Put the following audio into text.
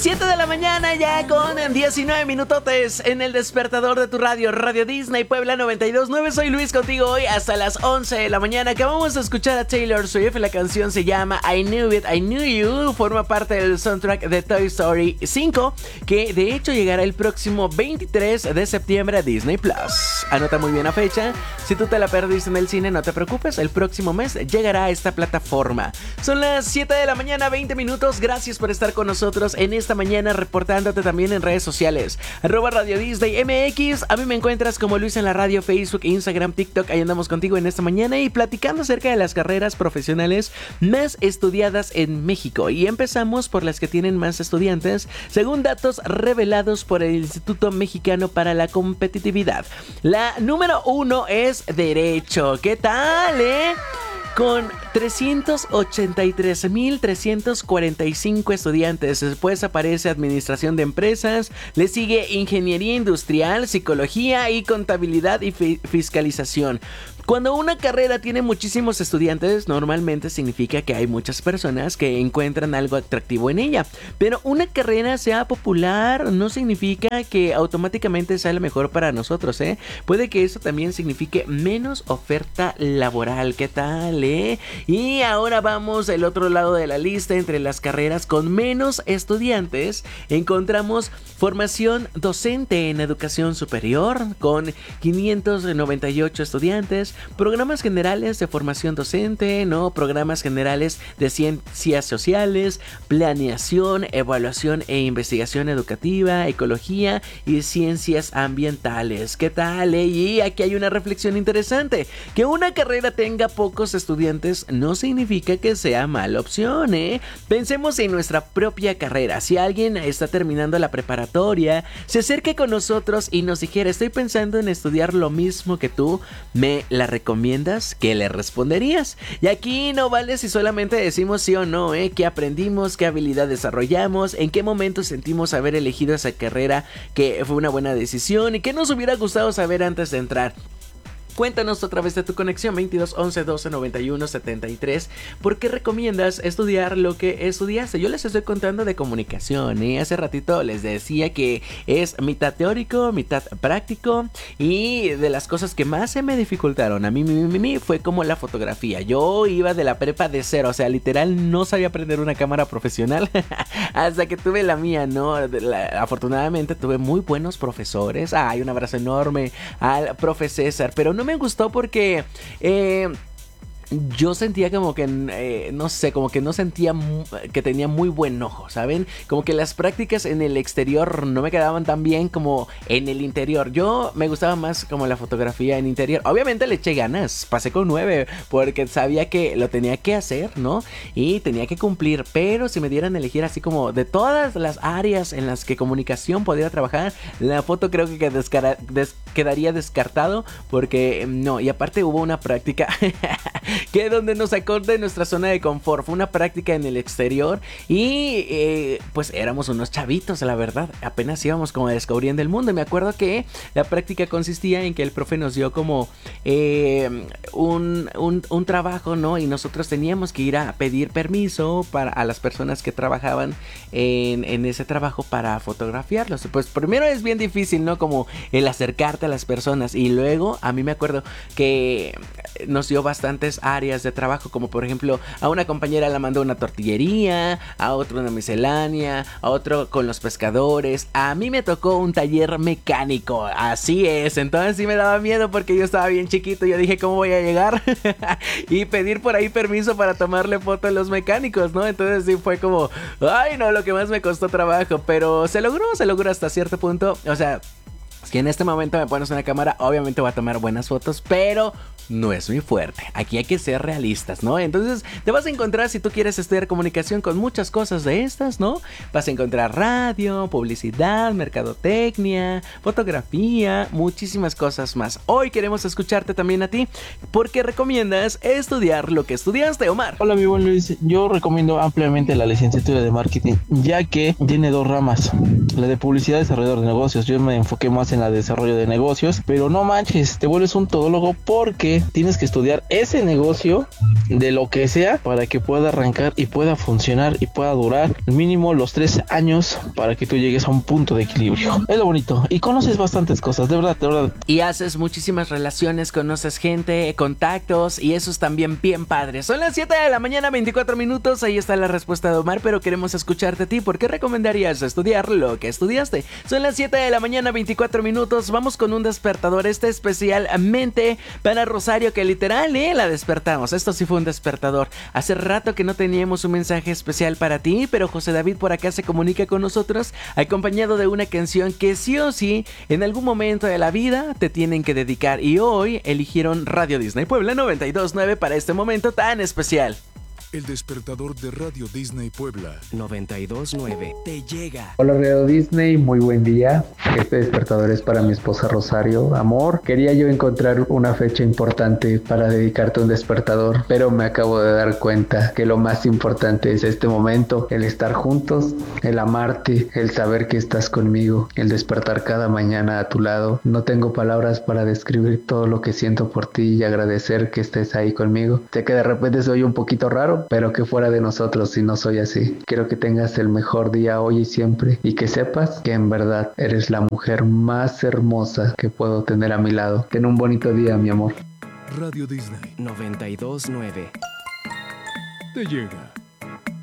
7 de la mañana ya con 19 minutotes en el despertador de tu radio, Radio Disney Puebla 92.9. Soy Luis contigo hoy hasta las 11 de la mañana. Acabamos de escuchar a Taylor Swift. La canción se llama I Knew It, I Knew You. Forma parte del soundtrack de Toy Story 5, que de hecho llegará el próximo 23 de septiembre a Disney Plus. Anota muy bien la fecha. Si tú te la perdiste en el cine, no te preocupes. El próximo mes llegará a esta plataforma. Son las 7 de la mañana, 20 minutos. Gracias por estar con nosotros en esta mañana, reportándote también en redes sociales. @Radio Disney MX. A mí me encuentras como Luis en la radio, Facebook, Instagram, TikTok. Ahí andamos contigo en esta mañana y platicando acerca de las carreras profesionales más estudiadas en México. Y empezamos por las que tienen más estudiantes, según datos revelados por el Instituto Mexicano para la Competitividad. La número 1 es Derecho. ¿Qué tal, Con 383,345 estudiantes. Después aparece Administración de Empresas, le sigue Ingeniería Industrial, Psicología y Contabilidad y Fiscalización. Cuando una carrera tiene muchísimos estudiantes, normalmente significa que hay muchas personas que encuentran algo atractivo en ella. Pero una carrera sea popular no significa que automáticamente sea lo mejor para nosotros, Puede que eso también signifique menos oferta laboral. ¿Qué tal, Y ahora vamos al otro lado de la lista. Entre las carreras con menos estudiantes encontramos formación docente en educación superior con 598 estudiantes. Programas generales de formación docente, programas generales de ciencias sociales, planeación, evaluación e investigación educativa, ecología y ciencias ambientales. ¿Qué tal, Y aquí hay una reflexión interesante. Que una carrera tenga pocos estudiantes no significa que sea mala opción, Pensemos en nuestra propia carrera. Si alguien está terminando la preparatoria, se acerque con nosotros y nos dijera: estoy pensando en estudiar lo mismo que tú, ¿me la recomiendas? ¿Qué le responderías? Y aquí no vale si solamente decimos sí o no, ¿Qué aprendimos? ¿Qué habilidad desarrollamos? ¿En qué momento sentimos haber elegido esa carrera que fue una buena decisión? ¿Y qué nos hubiera gustado saber antes de entrar? Cuéntanos a través de tu conexión 22 11 12 91 73. ¿Por qué recomiendas estudiar lo que estudiaste? Yo les estoy contando de comunicación, Hace ratito les decía que es mitad teórico, mitad práctico. Y de las cosas que más se me dificultaron a mí fue como la fotografía. Yo iba de la prepa de cero, o sea, literal no sabía prender una cámara profesional hasta que tuve la mía, afortunadamente tuve muy buenos profesores. Un abrazo enorme al profe César, pero no me gustó porque yo sentía como que, como que no sentía que tenía muy buen ojo, ¿saben? Como que las prácticas en el exterior no me quedaban tan bien como en el interior. Yo me gustaba más como la fotografía en interior. Obviamente le eché ganas, pasé con 9 porque sabía que lo tenía que hacer, Y tenía que cumplir. Pero si me dieran a elegir así como de todas las áreas en las que comunicación podría trabajar, la foto creo que quedaría descartado porque no. Y aparte hubo una práctica que donde nos sacó de nuestra zona de confort. Fue una práctica en el exterior y pues éramos unos chavitos, la verdad. Apenas íbamos como descubriendo el mundo. Y me acuerdo que la práctica consistía en que el profe nos dio como un trabajo, Y nosotros teníamos que ir a pedir permiso a las personas que trabajaban en ese trabajo para fotografiarlos. Pues primero es bien difícil, Como el acercarte a las personas. Y luego a mí me acuerdo que nos dio bastantes áreas de trabajo, como por ejemplo a una compañera la mandó una tortillería, a otro una miscelánea, a otro con los pescadores. A mí me tocó un taller mecánico, así es. Entonces sí me daba miedo porque yo estaba bien chiquito. Yo dije, ¿cómo voy a llegar? Y pedir por ahí permiso para tomarle foto a los mecánicos, Entonces sí fue como, lo que más me costó trabajo, pero se logró hasta cierto punto. O sea, si en este momento me pones una cámara, obviamente voy a tomar buenas fotos, pero no es muy fuerte. Aquí hay que ser realistas, Entonces te vas a encontrar, si tú quieres estudiar comunicación, con muchas cosas de estas, Vas a encontrar radio, publicidad, mercadotecnia, fotografía, muchísimas cosas más. Hoy queremos escucharte también a ti. ¿Por qué recomiendas estudiar lo que estudiaste, Omar? Hola, mi buen Luis. Yo recomiendo ampliamente la licenciatura de marketing, ya que tiene dos ramas. La de publicidad, desarrollador de negocios. Yo me enfoqué más en la de desarrollo de negocios, pero no manches, te vuelves un todólogo porque que tienes que estudiar ese negocio de lo que sea para que pueda arrancar y pueda funcionar y pueda durar mínimo los 3 años para que tú llegues a un punto de equilibrio. Es lo bonito y conoces bastantes cosas, de verdad, de verdad. Y haces muchísimas relaciones, conoces gente, contactos y eso es también bien padre. Son las 7 de la mañana, 24 minutos, ahí está la respuesta de Omar, pero queremos escucharte a ti. ¿Por qué recomendarías estudiar lo que estudiaste? Son las 7 de la mañana, 24 minutos, vamos con un despertador, especialmente para Rosario, que literal, la despertamos. Esto sí fue un despertador. Hace rato que no teníamos un mensaje especial para ti, pero José David por acá se comunica con nosotros, acompañado de una canción que sí o sí, en algún momento de la vida te tienen que dedicar. Y hoy eligieron Radio Disney Puebla 92.9 para este momento tan especial. El despertador de Radio Disney Puebla 92.9 te llega. Hola Radio Disney, muy buen día. Este despertador es para mi esposa Rosario. Amor, quería yo encontrar una fecha importante para dedicarte un despertador, pero me acabo de dar cuenta que lo más importante es este momento, el estar juntos, el amarte, el saber que estás conmigo, el despertar cada mañana a tu lado. No tengo palabras para describir todo lo que siento por ti y agradecer que estés ahí conmigo. Sé que de repente soy un poquito raro, pero que fuera de nosotros si no soy así. Quiero que tengas el mejor día hoy y siempre, y que sepas que en verdad eres la mujer más hermosa que puedo tener a mi lado. Ten un bonito día, mi amor. Radio Disney 92.9 te llega.